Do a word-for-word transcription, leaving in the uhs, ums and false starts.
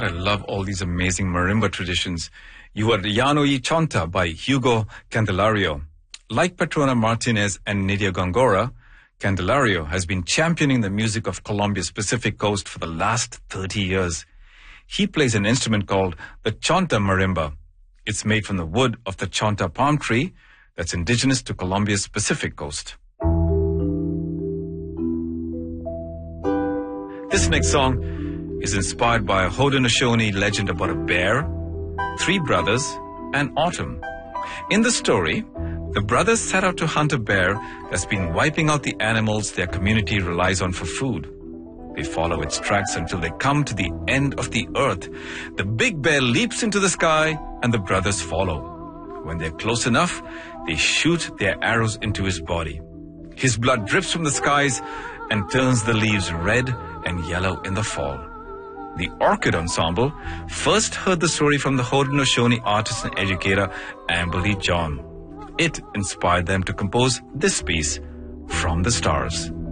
God, I love all these amazing marimba traditions. You heard Llano y Chonta by Hugo Candelario. Like Petrona Martinez and Nidia Gongora, Candelario has been championing the music of Colombia's Pacific coast for the last thirty years. He plays an instrument called the Chonta marimba. It's made from the wood of the Chonta palm tree that's indigenous to Colombia's Pacific coast. This next song is inspired by a Haudenosaunee legend about a bear, three brothers, and autumn. In the story, the brothers set out to hunt a bear that's been wiping out the animals their community relies on for food. They follow its tracks until they come to the end of the earth. The big bear leaps into the sky and the brothers follow. When they're close enough, they shoot their arrows into his body. His blood drips from the skies and turns the leaves red and yellow in the fall. The Orchid Ensemble first heard the story from the Haudenosaunee artist and educator Amberly John. It inspired them to compose this piece, From the Stars.